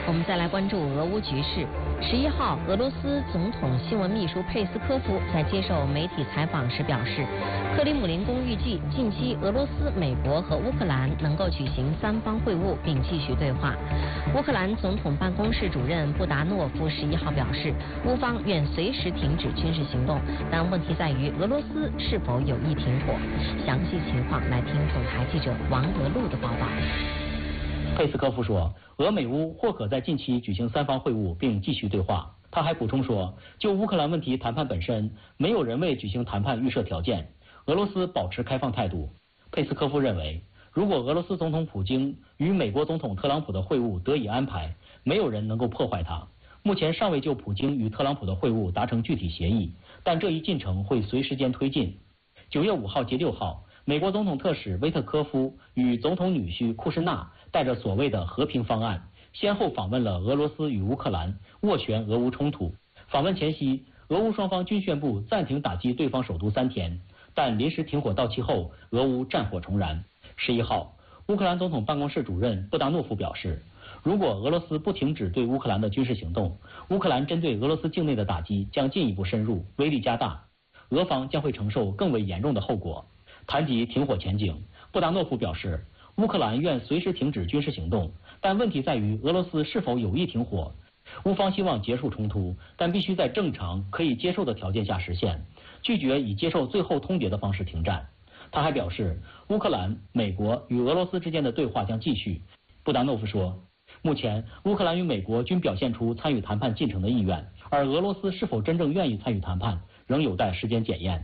我们再来关注俄乌局势。11号，俄罗斯总统新闻秘书佩斯科夫在接受媒体采访时表示，克里姆林宫预计近期俄罗斯、美国和乌克兰能够举行三方会晤并继续对话。乌克兰总统办公室主任布达诺夫11号表示，乌方愿随时停止军事行动，但问题在于俄罗斯是否有意停火。详细情况来听总台记者王德禄的报道。 佩斯科夫说，俄美乌或可在近期举行三方会晤并继续对话。他还补充说，就乌克兰问题谈判本身，没有人为举行谈判预设条件，俄罗斯保持开放态度。佩斯科夫认为，如果俄罗斯总统普京与美国总统特朗普的会晤得以安排，没有人能够破坏它。目前尚未就普京与特朗普的会晤达成具体协议，但这一进程会随时间推进。9月5号及6号，美国总统特使威特科夫与总统女婿库什纳带着所谓的和平方案，先后访问了俄罗斯与乌克兰，斡旋俄乌冲突。访问前夕，俄乌双方均宣布暂停打击对方首都3天，但临时停火到期后，俄乌战火重燃。11号，乌克兰总统办公室主任布达诺夫表示，如果俄罗斯不停止对乌克兰的军事行动，乌克兰针对俄罗斯境内的打击将进一步深入，威力加大，俄方将会承受更为严重的后果。谈及停火前景，布达诺夫表示，乌克兰愿随时停止军事行动，但问题在于俄罗斯是否有意停火。乌方希望结束冲突，但必须在正常可以接受的条件下实现，拒绝以接受最后通牒的方式停战。他还表示，乌克兰、美国与俄罗斯之间的对话将继续。布达诺夫说，目前乌克兰与美国均表现出参与谈判进程的意愿，而俄罗斯是否真正愿意参与谈判，仍有待时间检验。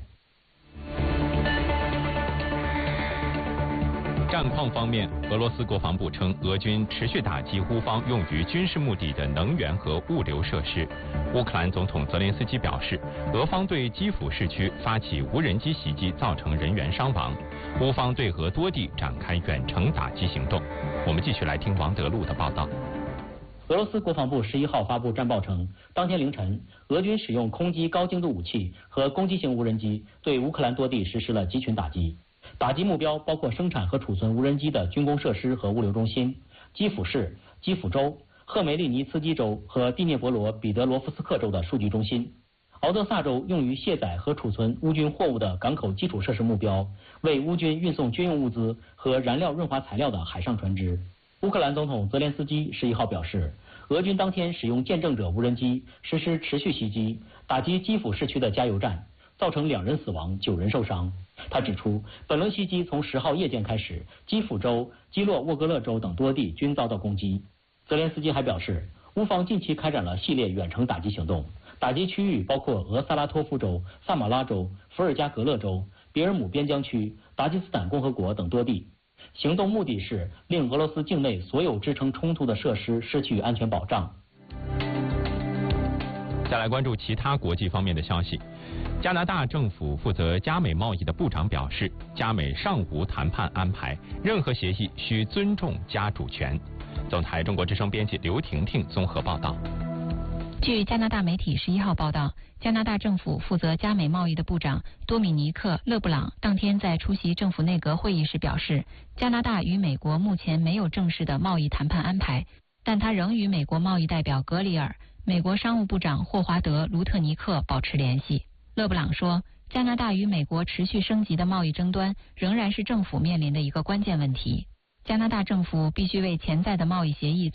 战况方面，俄罗斯国防部称，俄军持续打击乌方用于军事目的的能源和物流设施。乌克兰总统泽连斯基表示，俄方对基辅市区发起无人机袭击，造成人员伤亡。乌方对俄多地展开远程打击行动。我们继续来听王德禄的报道。 俄罗斯国防部11号发布战报称，当天凌晨，俄军使用空击高精度武器和攻击型无人机对乌克兰多地实施了集群打击。打击目标包括生产和储存无人机的军工设施和物流中心、基辅市、基辅州、赫梅利尼茨基州和第聂伯罗彼得罗夫斯克州的数据中心。敖德萨州用于卸载和储存乌军货物的港口基础设施目标，为乌军运送军用物资和燃料润滑材料的海上船只。乌克兰总统泽连斯基11号表示，俄军当天使用见证者无人机实施持续袭击，打击基辅市区的加油站，造成2人死亡、9人受伤。他指出，本轮袭击从10号夜间开始，基辅州、基洛沃格勒州等多地均遭到攻击。泽连斯基还表示，乌方近期开展了系列远程打击行动，打击区域包括俄萨拉托夫州、萨马拉州、伏尔加格勒州、别尔姆边疆区、达吉斯坦共和国等多地。行动目的是令俄罗斯境内所有支撑冲突的设施失去安全保障。 再来关注其他国际方面的消息。加拿大政府负责加美贸易的部长表示，加美尚无谈判安排，任何协议需尊重加主权。总台中国之声编辑刘婷婷综合报道。 据加拿大媒体11号报道，加拿大政府负责加美贸易的部长多米尼克·勒布朗当天在出席政府内阁会议时表示，加拿大与美国目前没有正式的贸易谈判安排，但他仍与美国贸易代表格里尔、美国商务部长霍华德·卢特尼克保持联系。勒布朗说，加拿大与美国持续升级的贸易争端仍然是政府面临的一个关键问题。加拿大政府必须为潜在的贸易协议